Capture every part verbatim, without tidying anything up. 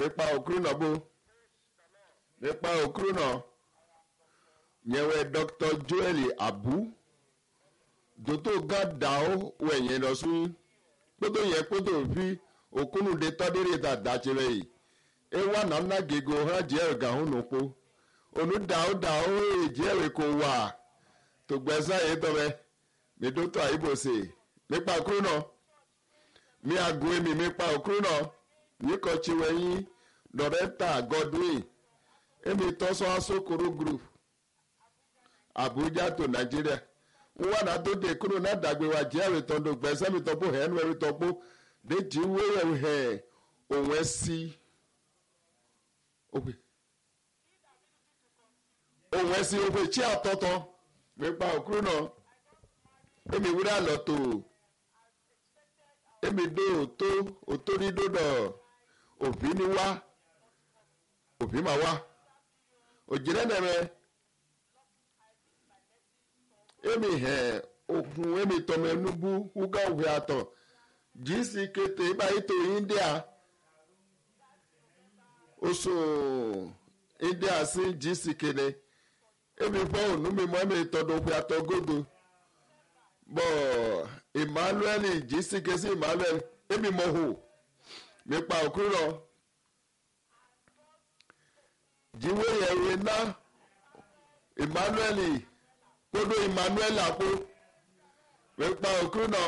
nípa òkúrú náà bó nípa òkúrú náà nyẹwẹ Doctor Joel Abu dòtò gàdá ó wẹ̀yìn lọ sún kótó yẹ kótó fi òkúrú de tọ́dẹ́rẹ́ ta dàtsẹ̀rẹ̀ yìí ewa nana gègé hàn jẹ́ ẹ̀gà hàn nùkó onu dàó dàó èjì ẹ̀rẹ̀ kò wà tògbẹ́sà yìí tọ́mẹ mẹdọ́tò àyíbòsè nípa òkúrú náà mi àgọ́ èmi nípa òkúrú náà yíkọ̀ tiwẹ̀yìn Loretta Godwin èmi tọ́sọ́ asokoro group Abuja to Nigeria wọ́n náà tó de kúrò náà dàgbé wa jẹ́ ẹ̀rẹ̀ tọ́ ndò gbẹ́sẹ́ mi tọ́ bó hẹ́nu ẹ̀rẹ̀ tọ́ bó de jí wéyẹ̀ hẹ̀ òun ẹ̀ sí òun ẹ̀ sí òun tí a tọ́tọ́ nípa òkúrò náà èmi wúrà lọ tó èmi dó òtó òtó ní dódò òbí ni wá òbí mà wá òjìrẹ́ nẹ̀mẹ́ èmi hẹ̀ òkun èmi tọmọ ẹnubú wúgá òwe àtọ̀ jíìsì kété báyìí tó India oṣù India sí jíìsì kéde èmi fọ́ ònú mi mọ́ èmi tọdọ̀ òwe àtọ̀ gòdò bọ́ Emmanuel jíìsì késì Emmanuel èmi mọ̀ hù nípa òkúrú lọ jíwé yẹ̀wé ná Emmanuel kódó Emmanuel àpò nípa òkúrú náà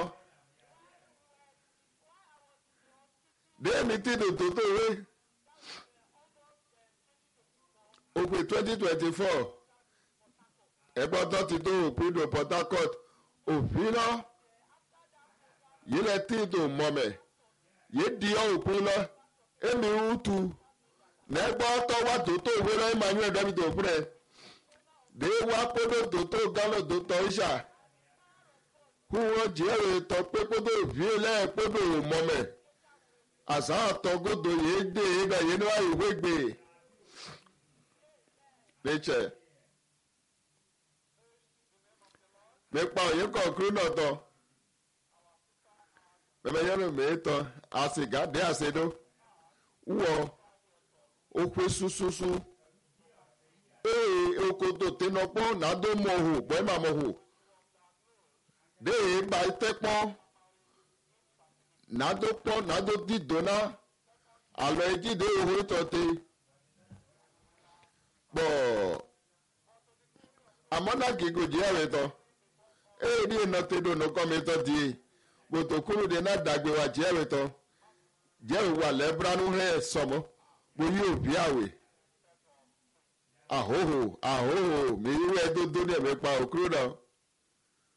déèmí tí dòtò tó wé òpè twenty twenty four ẹgbọ́n tó ti tó òpin do Port Harcourt òfin náà yìí lẹ tí tó mọ̀mẹ́ yìí di òpin lọ èmi ń tu nẹ́gbọ́n tó wà tó tó wé lọ Emmanuel dẹ́bi tó fún ẹ de wa kódó tó tó gánà tó tọ́ ìṣà kú wọn jẹ́rìí tọ́ pé kódó fi lẹ́ẹ̀ kódó mọ̀mẹ́ àṣà àtọ́gódò yìí dé ibẹ̀ yìí ní wàá ìwé gbé níṣẹ́ nípa òye kọ̀ọ̀kúrú náà tọ́ bẹ́ẹ̀ yẹn ló mèé tọ́ àṣìgá dé àṣedó wúwo ó pé súsúsú ee okoto tenọpọ́ nàdó mọ̀hù bọ́ẹ̀mà mọ̀hù déè bá tẹ́pọ́ nàdó pọ́ nàdó dídóná àlọ́ ìdíde òhun tọ́tẹ́ pọ̀ àmọ́nàkì gòjì ẹ̀rẹ̀ tọ́ ee ní iná tẹ́dọ̀ nìkan mi tọ́ di bòtò kúrò dé náà dàgbé wa jẹ́ ẹ̀rẹ̀ tọ́ jẹ́ ìwà lẹ́bránú rẹ̀ sọmọ́ mo yí òbí àwẹ̀ àhóhò àhóhò mi irú ẹ tó dóní ẹ̀mí pa òkúrò náà